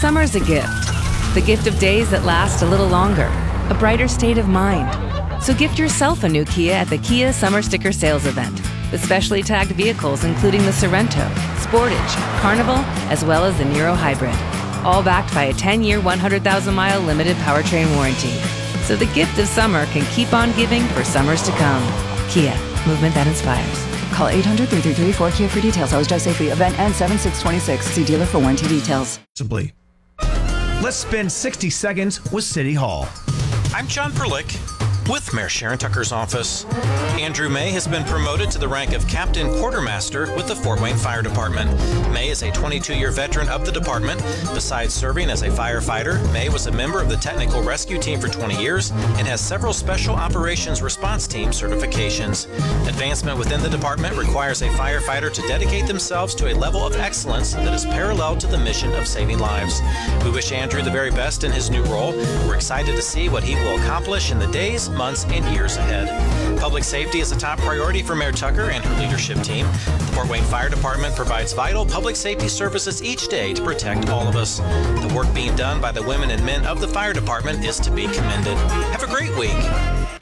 Summer's a gift. The gift of days that last a little longer, a brighter state of mind. So gift yourself a new Kia at the Kia Summer Sticker Sales Event with specially tagged vehicles including the Sorento, Sportage, Carnival, as well as the Niro Hybrid. All backed by a 10-year, 100,000-mile limited powertrain warranty. So the gift of summer can keep on giving for summers to come. Kia, movement that inspires. Call 800-333-4KIA for details. Always drive safely. Event ends 7/6/26. See dealer for warranty details. Simply. Let's spend 60 seconds with City Hall. I'm John Perlick with Mayor Sharon Tucker's office. Andrew May has been promoted to the rank of Captain Quartermaster with the Fort Wayne Fire Department. May is a 22-year veteran of the department. Besides serving as a firefighter, May was a member of the Technical Rescue Team for 20 years and has several Special Operations Response Team certifications. Advancement within the department requires a firefighter to dedicate themselves to a level of excellence that is parallel to the mission of saving lives. We wish Andrew the very best in his new role. We're excited to see what he will accomplish in the days, months, and years ahead. Public safety is a top priority for Mayor Tucker and her leadership team. The Fort Wayne Fire Department provides vital public safety services each day to protect all of us. The work being done by the women and men of the fire department is to be commended. Have a great week.